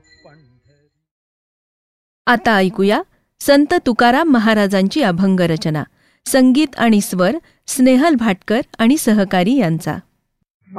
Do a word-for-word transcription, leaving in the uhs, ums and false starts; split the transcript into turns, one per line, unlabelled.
आता ऐकूया संत तुकाराम महाराजांची अभंग रचना. संगीत आणि स्वर स्नेहल भाटकर आणि सहकारी यांचा.